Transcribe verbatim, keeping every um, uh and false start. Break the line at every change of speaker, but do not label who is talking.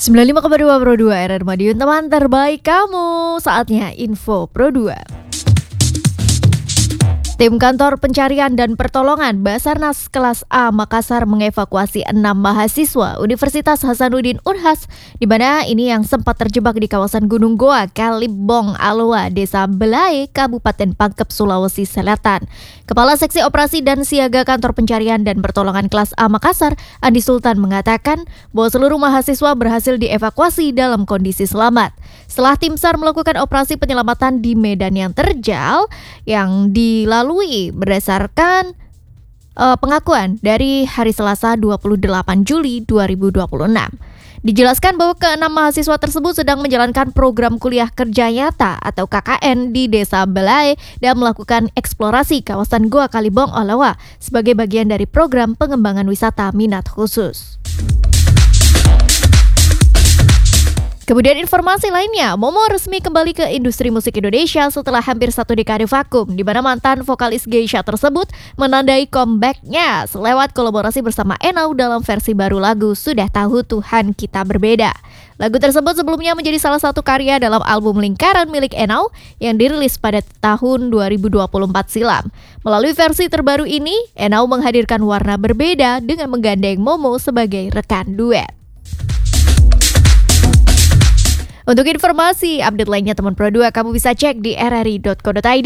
sembilan puluh lima koma dua Pro dua R R Madiun, teman terbaik kamu. Saatnya info Pro dua. Tim Kantor Pencarian dan Pertolongan Basarnas kelas A Makassar mengevakuasi enam mahasiswa Universitas Hasanuddin Unhas, di mana ini yang sempat terjebak di kawasan Gunung Goa, Kalibong, Aloa, Desa Belai, Kabupaten Pangkep, Sulawesi Selatan. Kepala Seksi Operasi dan Siaga Kantor Pencarian dan Pertolongan kelas A Makassar, Andi Sultan, mengatakan bahwa seluruh mahasiswa berhasil dievakuasi dalam kondisi selamat. Setelah tim SAR melakukan operasi penyelamatan di medan yang terjal yang dilalui berdasarkan uh, pengakuan dari hari Selasa dua puluh delapan Juli dua ribu dua puluh enam. Dijelaskan bahwa keenam mahasiswa tersebut sedang menjalankan program kuliah kerja nyata atau K K N di Desa Belai dan melakukan eksplorasi kawasan Goa Kalibong Olawa sebagai bagian dari program pengembangan wisata minat khusus. Kemudian informasi lainnya, Momo resmi kembali ke industri musik Indonesia setelah hampir satu dekade vakum, di mana mantan vokalis Geisha tersebut menandai comeback-nya selewat kolaborasi bersama Enau dalam versi baru lagu Sudah Tahu Tuhan Kita Berbeda. Lagu tersebut sebelumnya menjadi salah satu karya dalam album Lingkaran milik Enau yang dirilis pada tahun dua ribu dua puluh empat silam. Melalui versi terbaru ini, Enau menghadirkan warna berbeda dengan menggandeng Momo sebagai rekan duet. Untuk informasi update lainnya teman Pro dua, kamu bisa cek di r r i dot co dot i d.